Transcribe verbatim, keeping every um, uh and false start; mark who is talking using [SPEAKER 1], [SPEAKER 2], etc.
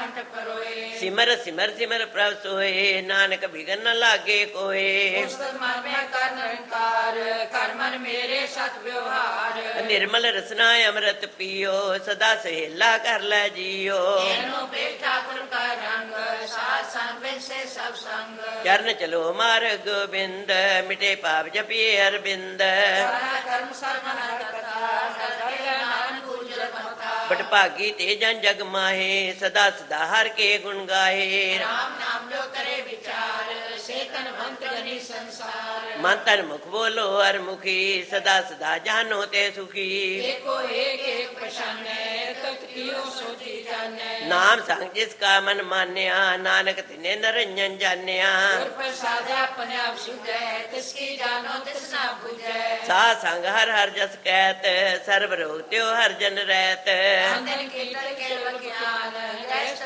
[SPEAKER 1] ਕੰਠ ਪਰੋਏ।
[SPEAKER 2] ਸਿਮਰ ਸਿਮਰ ਸਿਮਰ ਪ੍ਰਭ ਸੋਏ, ਨਾਨਕ ਬਿਗਨ ਨ ਲਾਗੇ ਕੋਏ।
[SPEAKER 1] ਉਸਤਤ ਮਨ ਮੈਂ ਕਰ ਨਿਰੰਕਾਰ, ਕਰ ਮਨ ਮੇਰੇ ਸਤ ਵਿਵਹਾਰ।
[SPEAKER 2] ਨਿਰਮਲ ਰਸਨਾ ਅੰਮ੍ਰਿਤ ਪੀਓ, ਸਦਾ ਸਹੇਲਾ ਕਰ ਲੈ ਜੀਓ।
[SPEAKER 1] ਇਹਨੂੰ ਪੇਖ ਠਾਕੁਰ ਕਾ ਰੰਗ, ਸਾਧ ਸੰਗ ਬਿਨ ਸੇ ਸਭ ਸੰਗ।
[SPEAKER 2] ਚਰਨ ਚਲੋ ਮਾਰਗ ਗੋਬਿੰਦ, ਮਿਟੇ ਪਾਪ ਜਪੀਏ ਅਰਬਿੰਦ।
[SPEAKER 1] ਕਰਮ ਸਰਮਨ ਕਥਾ, ਕਰੇ ਨਾਨਕ ਉਜਲ ਮਤਾ।
[SPEAKER 2] ਬਟ ਭਾਗੀ ਤੇ ਜਨ ਜਗ ਮਾਹੇ, ਸਦਾ ਸਦਾ ਹਰ ਕੇ ਗੁਣ ਗਾਏ।
[SPEAKER 1] ਰਾਮ ਨਾਮ ਜੋ ਕਰੇ ਵਿਚਾਰ, ਸੇ ਤਨ ਬੰਤ ਗਨੀ ਸੰਸਾਰ।
[SPEAKER 2] ਮਨ ਤਨ ਮੁਖ ਬੋਲੋ ਹਰ ਮੁਖੀ, ਸਦਾ ਸਦਾ ਜਾਨੋ ਤੇ ਸੁਖੀ।
[SPEAKER 1] ਏਕੋ ਏਕ ਏਕ ਪਛਾਨੈ, ਤਤ ਕੀਓ ਸੋਚੀ ਜਾਣੈ।
[SPEAKER 2] ਨਾਮ ਸੰਗ ਜਿਸ ਕਾ ਮਨ ਮਾਨਿਆ, ਨਾਨਕ ਤਿਨੇ ਨਰੰਜਨ ਜਾਣਿਆ।
[SPEAKER 1] ਗੁਰ ਪ੍ਰਸਾਦਿ ਆਪਣੇ ਆਪ ਸੁਝੈ, ਤਿਸ ਕੀ ਜਾਣੋ ਤਿਸ ਨਾ ਬੁਝੈ।
[SPEAKER 2] ਸਾਧ ਸੰਗ ਹਰ ਹਰ ਜਸ ਕਹਿਤ, ਸਰਬ ਰੋਗ ਤਿਉ ਹਰ ਜਨ ਰਹਿਤ।
[SPEAKER 1] ਅੰਦਨ ਕੀਰਤਨ ਕੇਵਲ ਗਿਆਨ,